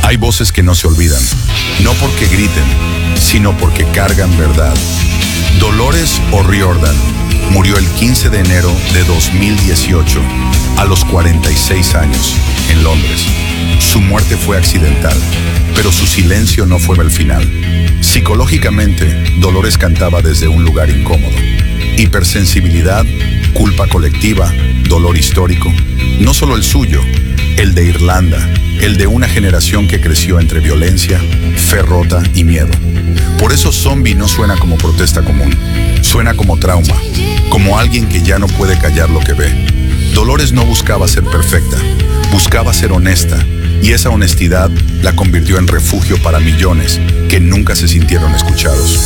Hay voces que no se olvidan, no porque griten, sino porque cargan verdad. Dolores O'Riordan murió el 15 de enero de 2018, a los 46 años, en Londres. Su muerte fue accidental, pero su silencio no fue el final. Psicológicamente, Dolores cantaba desde un lugar incómodo. Hipersensibilidad, culpa colectiva, dolor histórico, no solo el suyo, el de Irlanda, el de una generación que creció entre violencia, fe rota y miedo. Por eso Zombie no suena como protesta común, suena como trauma, como alguien que ya no puede callar lo que ve. Dolores no buscaba ser perfecta, buscaba ser honesta, y esa honestidad la convirtió en refugio para millones que nunca se sintieron escuchados.